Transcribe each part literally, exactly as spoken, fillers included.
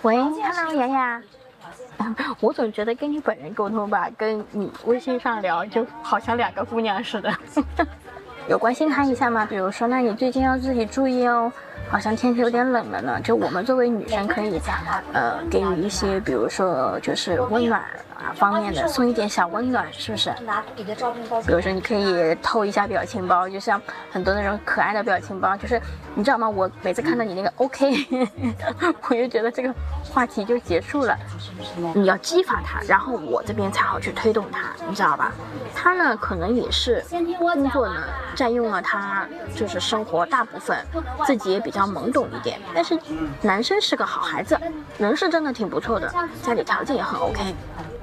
喂 ，Hello， 妍妍。我总觉得跟你本人沟通吧，跟你微信上聊就好像两个姑娘似的。有关心她一下吗？比如说，那你最近要自己注意哦，好像天气有点冷了呢。就我们作为女生可以，呃，给予一些，比如说就是温暖啊方面的，送一点小温暖，是不是？比如说，你可以偷一下表情包，就像很多那种可爱的表情包，就是你知道吗？我每次看到你那个 OK， 我就觉得这个话题就结束了。你要激发他，然后我这边才好去推动他，你知道吧？他呢，可能也是工作呢占用了他就是生活大部分，自己也比较懵懂一点。但是男生是个好孩子，人是真的挺不错的，家里条件也很 OK。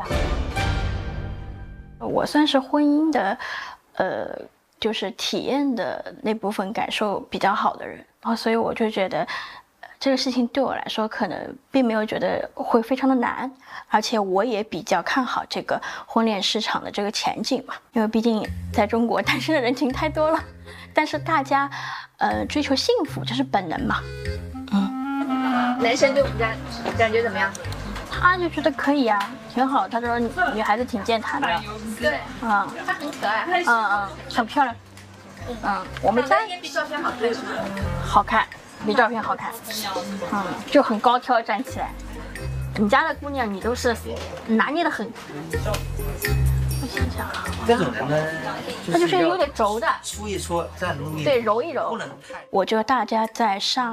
我算是婚姻的，呃，就是体验的那部分感受比较好的人，然后所以我就觉得。这个事情对我来说可能并没有觉得会非常的难，而且我也比较看好这个婚恋市场的这个前景嘛，因为毕竟在中国单身的人群太多了，但是大家呃追求幸福这是本能嘛， 嗯。男生对我们家感觉怎么样？ 他就觉得可以啊，挺好。他说女孩子挺健谈的， 对， 嗯， 她很可爱， 嗯嗯，很漂亮，嗯，我们家比照片好看， 好看。比照片好看，嗯，就很高挑站起来。你家的姑娘你都是拿捏的很。我想想啊， 这种人呢， 它就是有点轴的， 搓一搓，再弄一， 对，揉一揉。 不能太。 我觉得大家在上。